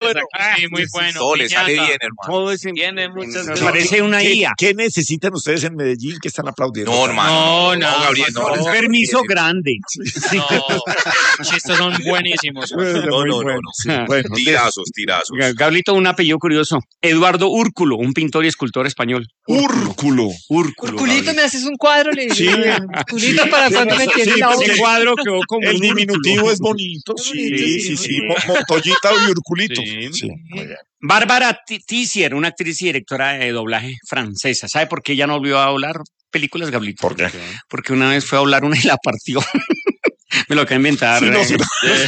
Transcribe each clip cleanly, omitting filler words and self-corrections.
bueno. Sí, muy bueno. Todo le sale Piñata. bien, hermano. Todo tiene muchas Me cosas. parece una ¿Qué, IA. ¿Qué necesitan ustedes en Medellín que están aplaudiendo? No, hermano. No, Gabriel, no. Un permiso grande. No, los chistes son buenísimos. No, no, no. Sí, bueno, Tirazos. Gablito, un apellido curioso. Eduardo Úrculo, un pintor y escultor español. Úrculo. Urculito, ¿me haces un cuadro? Le Sí. digo, Urculito, para cuando me entiendes Sí, la porque boca. Ese cuadro quedó como El un diminutivo es bonito. Bonito, Sí. sí. Montoyita y Urculito. Sí. Sí, muy bien. Bárbara Tizier, una actriz y directora de doblaje francesa. ¿Sabe por qué ella no volvió a hablar películas, Gablito? ¿Por qué? Porque una vez fue a hablar una y la partió. Me lo acabo de inventar. Sí, no, sí, no.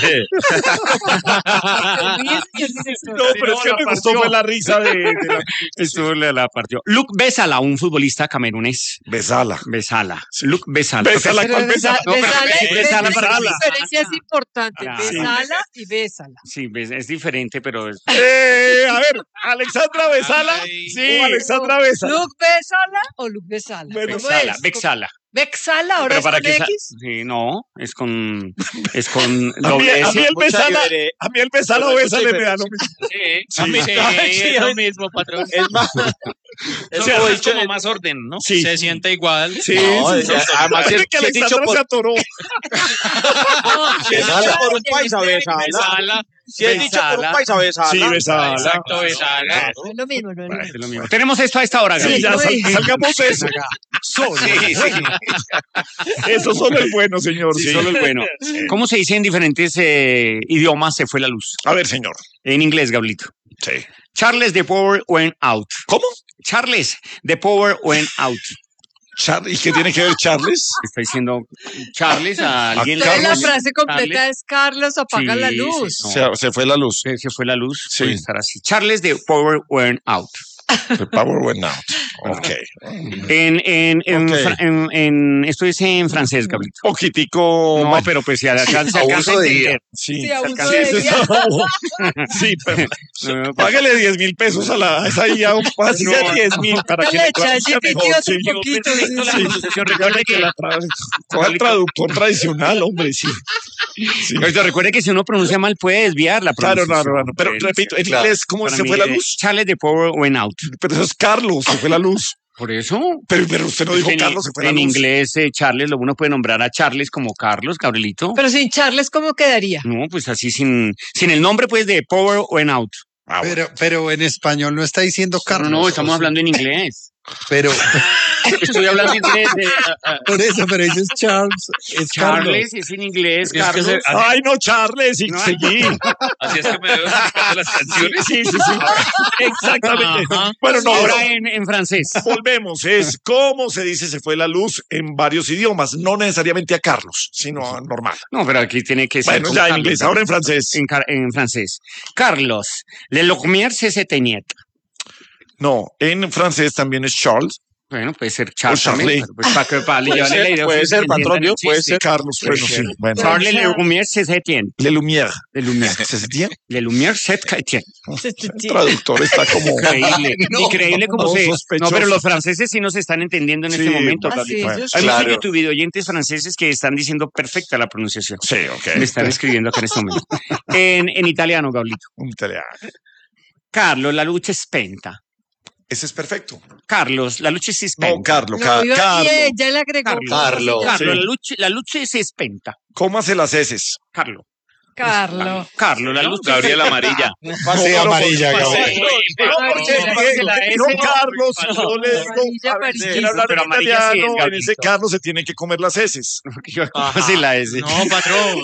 No, pero es que me gustó fue la risa de la... Esto la partió. Luc Besala, un futbolista camerunés. Besala. Besala. Luc Besala. Besala, Pero ¿cuál Besala? No, pero besala, para la diferencia es importante. Ah, Besala y bésala. Sí, es diferente, pero es... A ver, Alexandra Besala. Ay. Sí. O Alexandra Besala. ¿Luc Besala o Luc Besala? Bueno, ¿Cómo Bexala, es? Bexala. ¿Bexala? ¿Ahora es con que X? sí, no, es con A mí, doble S. a mí el Besala o Besala me da lo mismo. Sí, es lo mismo, patrón. Es más. Eso Eso es como más orden, ¿no? Sí. Se siente igual. Sí, No, sí, sí. además, Parece que si es dicho Alexandra por- se atoró. Besala por un paisa, besala. Besala. Si es dicho por un paisa, besala. Sí, Besala. Exacto, besala. No es lo mismo, no es lo mismo. Es lo mismo. Tenemos esto a esta hora, Sí, Gabriel. ya Uy. salgamos de eso. Eso solo es bueno, señor. Sí, Sí. solo es bueno. ¿Cómo se dice en diferentes idiomas se fue la luz? A ver, señor. En inglés, Gablito. Sí. Charles, the power went out. ¿Cómo? Charles, the power went out. ¿Y qué tiene que ver Charles? Está diciendo Charles a alguien. Entonces la Carlos. frase completa Charles. es Carlos apaga Sí, la sí, luz. no. Se fue la luz. Se fue la luz. Sí. Puede estar así. Charles, the power went out. The power went out. Ok. Esto es en francés, Gablito. Poquitico. No, bueno, pero pues si alcanza a abuso de entender. sí. Sí, abuso Sí, de sí, ella. sí, pero No, págale 10,000 pesos a esa IA, así sea No. 10,000 para que Le le echa el traduzca GPT mejor. otro Sí. poquito. perfecto la sí. pronunciación. Recuerde que Coja el traductor tradicional, hombre, sí. Sí. Oiga, recuerde que si uno pronuncia mal puede desviar la Claro, pronunciación. no. Pero repito, en Claro. inglés, ¿cómo Para se mí, fue la luz? Charles, the power went out. Pero eso es Carlos, se fue la luz. Por eso. Pero usted no dijo en, Carlos, se fue la en luz. inglés, Charles, uno puede nombrar a Charles como Carlos, Gabrielito. Pero sin Charles, ¿cómo quedaría? No, pues así sin el nombre, pues, de power went out. Ah, bueno. Pero en español no está diciendo Carlos. No, estamos hablando en inglés. Pero Estoy hablando inglés de por eso, pero dices Charles, es Carlos. Charles, es en inglés, Es que Carlos. Ay, no, Charles, y No. seguí. Así es que me veo explicando las canciones. Sí. Exactamente. Ajá. Bueno, no, Ahora pero en francés. volvemos. Es cómo se dice se fue la luz en varios idiomas. No necesariamente a Carlos, sino a normal. No, pero aquí tiene que ser. Bueno, con ya en Carlos, inglés, ¿no? ahora en francés. En francés. Carlos, le lumière c'est éteignait. No, en francés también es Charles. Bueno, puede ser Charles. O Charlie. también, pero pues para que para llevarle la idea. puede ustedes ser, entiendan patrón, el puede chiste. ser. Carlos, bueno, sí. Bueno. Charles le lumière c'est éteignet. Le Lumière. Le lumière. ¿Se bien? Le lumière c'est éteignet. El traductor está como... Increíble. Increíble como no, se. sospechoso. No, pero los franceses sí nos están entendiendo en Sí, este momento, Ah, sí, Gabriel. ellos Hay sí. muchos YouTube oyentes franceses que están diciendo perfecta la pronunciación. Sí, ok. Me están escribiendo acá en este momento. En italiano, Gablito. Un italiano. Carlos, la luce è spenta. Ese es perfecto. Carlos, la luce si spenta. No, Carlos. No, iba Carlos. bien, ya le agregó. Carlos. Carlos, Sí. la luce si spenta. Cómase las heces. Carlos. Carlos. Carlos, la luce. Gabriel Amarilla. Pase amarilla, No, Gabriel. porque dijo Carlos, yo le digo, a ver, si quiere hablar Pero en amarilla sí es, italiano, en Gabrielito. ese Carlos se tienen que comer las heces. ¿Cómo se la es? No, patrón.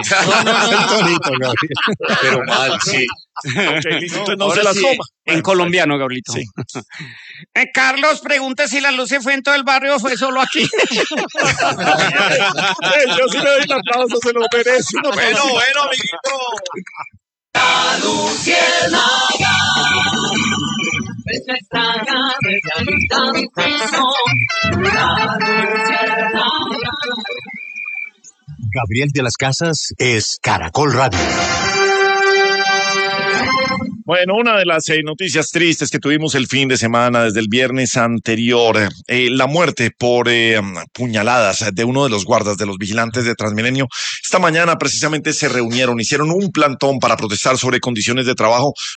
El tonito, Gabriel. Pero mal, sí. Ok, listo, entonces no Ahora se las sí, coma. En colombiano, Gabrielito. Sí. Carlos pregunta si la luz se fue en todo el barrio o fue solo aquí. Yo sí le doy el aplauso, se lo merece. Un aplauso. Bueno, amiguito. Gabriel de las Casas es Caracol Radio. Bueno, una de las noticias tristes que tuvimos el fin de semana desde el viernes anterior, la muerte por puñaladas de uno de los guardas de los vigilantes de Transmilenio. Esta mañana precisamente se reunieron, hicieron un plantón para protestar sobre condiciones de trabajo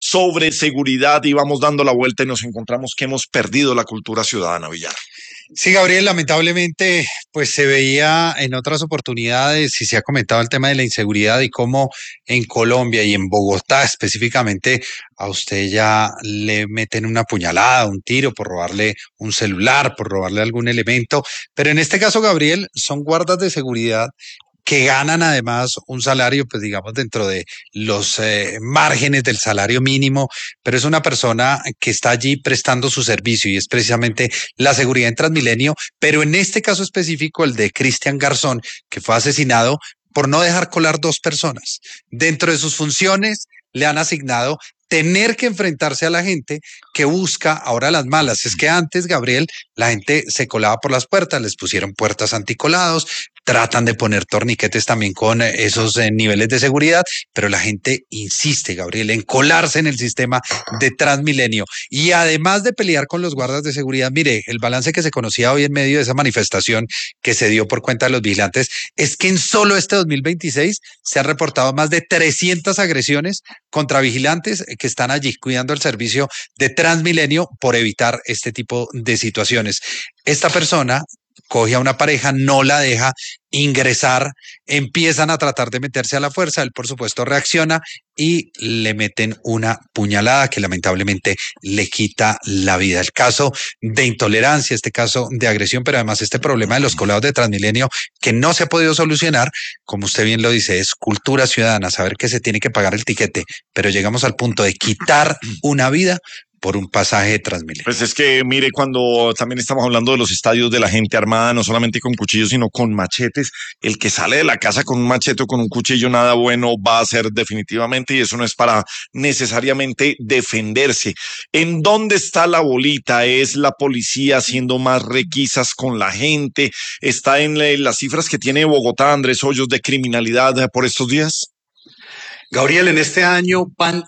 sobre seguridad y vamos dando la vuelta y nos encontramos que hemos perdido la cultura ciudadana, Villar. Sí, Gabriel, lamentablemente, pues se veía en otras oportunidades y se ha comentado el tema de la inseguridad y cómo en Colombia y en Bogotá específicamente a usted ya le meten una puñalada, un tiro por robarle un celular, por robarle algún elemento. Pero en este caso, Gabriel, son guardas de seguridad que ganan además un salario, pues digamos, dentro de los márgenes del salario mínimo, pero es una persona que está allí prestando su servicio y es precisamente la seguridad en Transmilenio, pero en este caso específico, el de Cristian Garzón, que fue asesinado por no dejar colar dos personas. Dentro de sus funciones le han asignado tener que enfrentarse a la gente que busca ahora las malas. Es que antes, Gabriel, la gente se colaba por las puertas, les pusieron puertas anticolados, tratan de poner torniquetes también con esos niveles de seguridad, pero la gente insiste, Gabriel, en colarse en el sistema de Transmilenio. Y además de pelear con los guardas de seguridad, mire, el balance que se conocía hoy en medio de esa manifestación que se dio por cuenta de los vigilantes es que en solo este 2026 se han reportado más de 300 agresiones contra vigilantes que están allí cuidando el servicio de Transmilenio por evitar este tipo de situaciones. Esta persona coge a una pareja, no la deja ingresar, empiezan a tratar de meterse a la fuerza, él por supuesto reacciona y le meten una puñalada que lamentablemente le quita la vida. El caso de intolerancia, este caso de agresión, pero además este problema de los colados de Transmilenio que no se ha podido solucionar, como usted bien lo dice, es cultura ciudadana, saber que se tiene que pagar el tiquete, pero llegamos al punto de quitar una vida por un pasaje de Transmilenio. Pues es que, mire, cuando también estamos hablando de los estadios de la gente armada, no solamente con cuchillos, sino con machetes, el que sale de la casa con un machete o con un cuchillo, nada bueno va a ser definitivamente, y eso no es para necesariamente defenderse. ¿En dónde está la bolita? ¿Es la policía haciendo más requisas con la gente? ¿Está en las cifras que tiene Bogotá, Andrés Hoyos, de criminalidad por estos días? Gabriel, en este año van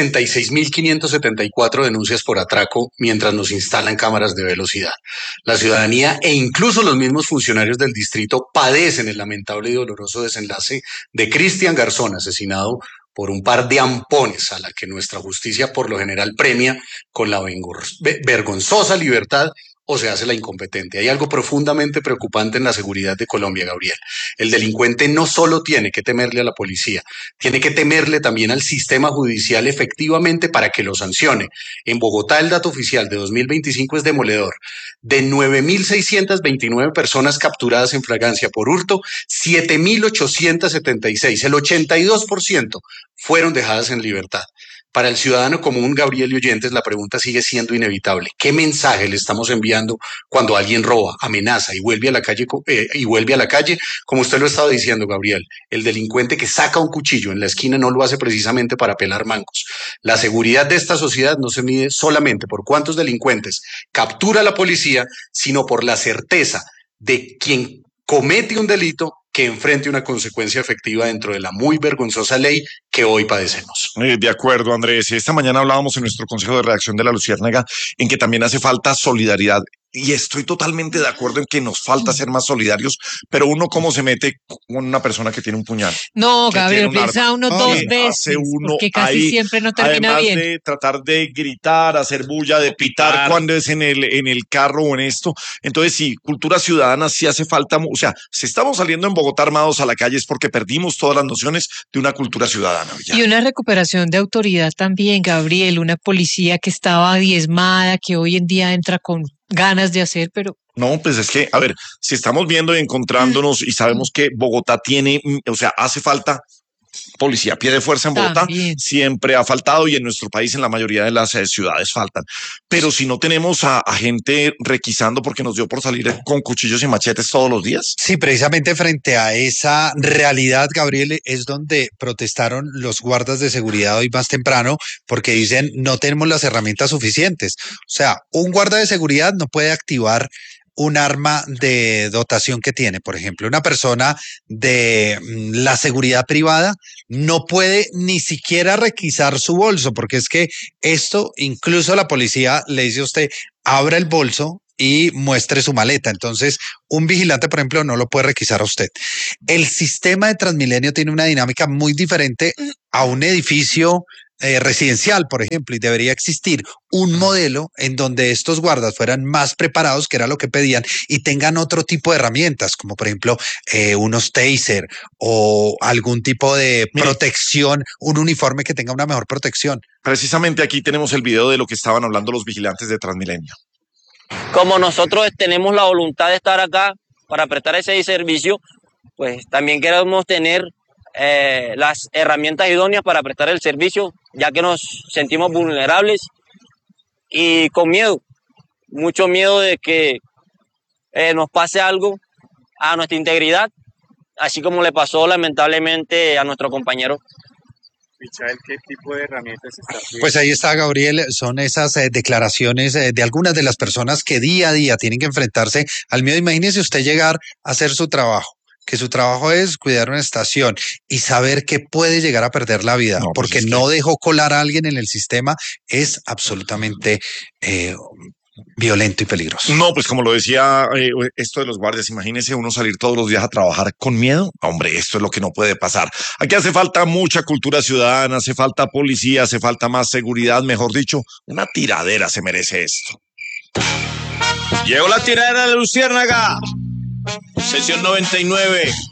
66.574 denuncias por atraco mientras nos instalan cámaras de velocidad. La ciudadanía e incluso los mismos funcionarios del distrito padecen el lamentable y doloroso desenlace de Cristian Garzón, asesinado por un par de ampones a la que nuestra justicia por lo general premia con la vergonzosa libertad o se hace la incompetente. Hay algo profundamente preocupante en la seguridad de Colombia, Gabriel. El delincuente no solo tiene que temerle a la policía, tiene que temerle también al sistema judicial efectivamente para que lo sancione. En Bogotá el dato oficial de 2025 es demoledor. De 9.629 personas capturadas en flagrancia por hurto, 7.876, el 82% fueron dejadas en libertad. Para el ciudadano común, Gabriel y oyentes, la pregunta sigue siendo inevitable. ¿Qué mensaje le estamos enviando cuando alguien roba, amenaza y vuelve a la calle, Como usted lo estaba diciendo, Gabriel, el delincuente que saca un cuchillo en la esquina no lo hace precisamente para pelar mancos. La seguridad de esta sociedad no se mide solamente por cuántos delincuentes captura la policía, sino por la certeza de quien comete un delito que enfrente una consecuencia efectiva dentro de la muy vergonzosa ley que hoy padecemos. De acuerdo, Andrés. Esta mañana hablábamos en nuestro Consejo de Redacción de La Luciérnaga en que también hace falta solidaridad. Y estoy totalmente de acuerdo en que nos falta ser más solidarios, pero uno cómo se mete con una persona que tiene un puñal. No, que Gabriel, tiene un piensa arma. uno dos veces, Uno porque casi ahí, siempre no termina además bien. de tratar de gritar, hacer bulla, de pitar cuando es en el carro o en esto. Entonces, sí, cultura ciudadana sí hace falta. O sea, si estamos saliendo en Bogotá armados a la calle es porque perdimos todas las nociones de una cultura ciudadana. Ya. Y una recuperación de autoridad también, Gabriel, una policía que estaba diezmada, que hoy en día entra con ganas de hacer, pero... No, pues es que, a ver, si estamos viendo y encontrándonos y sabemos que Bogotá tiene, o sea, hace falta policía a pie de fuerza en Bogotá, siempre ha faltado y en nuestro país en la mayoría de las ciudades faltan. Pero si no tenemos a gente requisando porque nos dio por salir con cuchillos y machetes todos los días. Sí, precisamente frente a esa realidad, Gabriel, es donde protestaron los guardas de seguridad hoy más temprano porque dicen no tenemos las herramientas suficientes. O sea, un guarda de seguridad no puede activar un arma de dotación que tiene. Por ejemplo, una persona de la seguridad privada no puede ni siquiera requisar su bolso, porque es que esto, incluso la policía le dice a usted, abra el bolso y muestre su maleta. Entonces, un vigilante, por ejemplo, no lo puede requisar a usted. El sistema de Transmilenio tiene una dinámica muy diferente a un edificio residencial, por ejemplo, y debería existir un modelo en donde estos guardas fueran más preparados, que era lo que pedían, y tengan otro tipo de herramientas, como por ejemplo unos taser o algún tipo de protección, un uniforme que tenga una mejor protección. Precisamente aquí tenemos el video de lo que estaban hablando los vigilantes de Transmilenio. Como nosotros tenemos la voluntad de estar acá para prestar ese servicio, pues también queremos tener las herramientas idóneas para prestar el servicio, ya que nos sentimos vulnerables y con miedo, mucho miedo de que nos pase algo a nuestra integridad, así como le pasó lamentablemente a nuestro compañero. Michael, ¿qué tipo de herramientas está pidiendo? Pues ahí está, Gabriel, son esas declaraciones de algunas de las personas que día a día tienen que enfrentarse al miedo. Imagínese usted llegar a hacer su trabajo, que su trabajo es cuidar una estación y saber que puede llegar a perder la vida porque no dejó colar a alguien en el sistema, es absolutamente violento y peligroso. No, pues como lo decía esto de los guardias, imagínese uno salir todos los días a trabajar con miedo. Hombre, esto es lo que no puede pasar. Aquí hace falta mucha cultura ciudadana, hace falta policía, hace falta más seguridad, mejor dicho, una tiradera se merece esto. Llegó la tiradera de Luciérnaga, sesión 99.